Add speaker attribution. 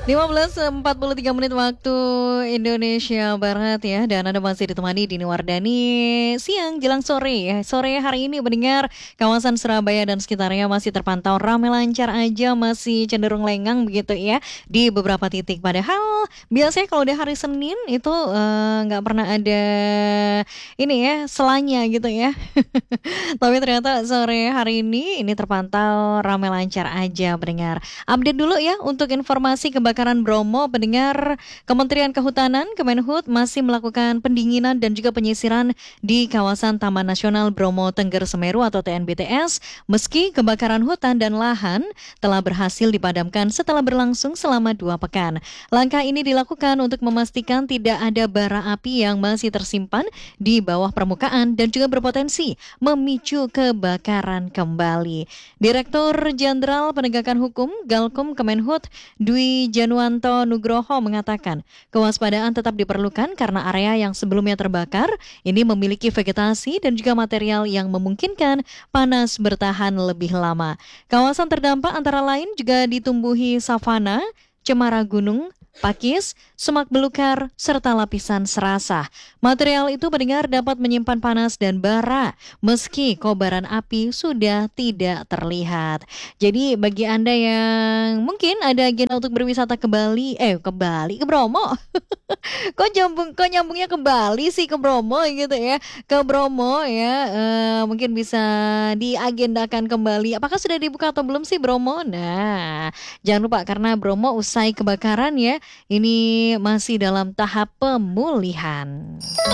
Speaker 1: 15:43 waktu Indonesia Barat ya. Dan Anda masih ditemani Dini Wardani siang jelang sore ya. Sore hari ini mendengar kawasan Surabaya dan sekitarnya masih terpantau ramai lancar aja, masih cenderung lengang begitu ya di beberapa titik. Padahal biasanya kalau di hari Senin itu nggak pernah ada ini ya selanya gitu ya. Tapi ternyata sore hari ini terpantau ramai lancar aja pendengar. Update dulu ya untuk informasi kebakaran Bromo, pendengar. Kementerian Kehutanan Kemenhut masih melakukan pendinginan dan juga penyisiran di kawasan Taman Nasional Bromo Tengger Semeru atau TNBTS, meski kebakaran hutan dan lahan telah berhasil dipadamkan setelah berlangsung selama 2 pekan. Langkah ini dilakukan untuk memastikan tidak ada bara api yang masih tersimpan di bawah permukaan dan juga berpotensi memicu kebakaran kembali. Direktur Jenderal Penegakan Hukum Galkum Kemenhut Dwi Januanto Nugroho mengatakan kewaspadaan tetap diperlukan karena area yang sebelumnya terbakar ini memiliki vegetasi dan juga material yang memungkinkan panas bertahan lebih lama. Kawasan terdampak antara lain juga ditumbuhi savana, cemara gunung, pakis, semak belukar, serta lapisan serasa. Material itu pendengar dapat menyimpan panas dan bara meski kobaran api sudah tidak terlihat. Jadi bagi Anda yang mungkin ada agenda untuk berwisata ke Bali, ke Bromo. Kok nyambungnya ke Bali sih, ke Bromo gitu ya. Ke Bromo ya, mungkin bisa diagendakan kembali. Apakah sudah dibuka atau belum sih Bromo? Nah, jangan lupa karena Bromo usai kebakaran ya, ini masih dalam tahap pemulihan.